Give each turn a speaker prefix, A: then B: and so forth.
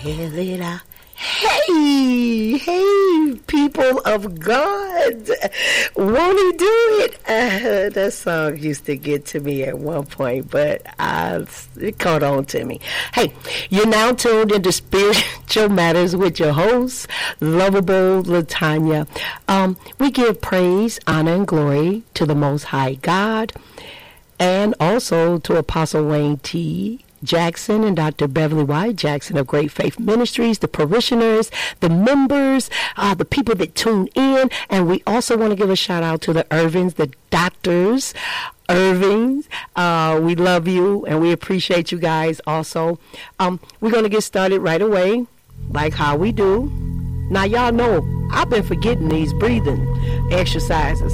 A: Tell it out. Hey, people of God, won't he do it? That song used to get to me at one point, but it caught on to me. Hey, you're now tuned into Spiritual Matters with your host, Lovable Latanya. We give praise, honor, and glory to the Most High God, and also to Apostle Wayne T. Jackson and Dr. Beverly Y. Jackson of Great Faith Ministries, the parishioners, the members, the people that tune in. And we also want to give a shout out to the Irvings, the doctors, Irvings. We love you and we appreciate you guys also. We're going to get started right away, like how we do. Now, y'all know I've been forgetting these breathing exercises.